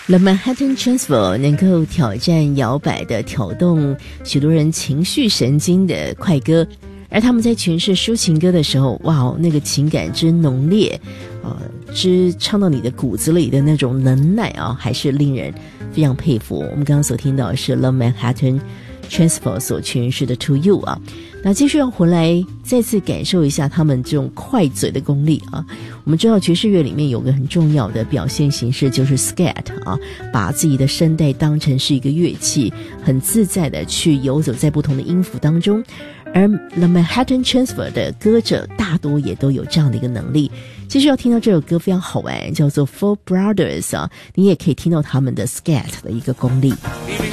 The Manhattan Transfer 能够挑战摇摆的挑动许多人情绪神经的快歌，而他们在诠释抒情歌的时候，哇，那个情感之浓烈，之唱到你的骨子里的那种能耐啊，还是令人非常佩服。我们刚刚所听到的是 The Manhattan Transfer 所诠释的 To You 啊，那继续要回来再次感受一下他们这种快嘴的功力啊。我们知道爵士乐里面有个很重要的表现形式就是 scat 啊，把自己的声带当成是一个乐器，很自在的去游走在不同的音符当中。而 The Manhattan Transfer 的歌者大多也都有这样的一个能力。其实要听到这首歌非常好玩，叫做 Four Brothers 啊，你也可以听到他们的 scat 的一个功力。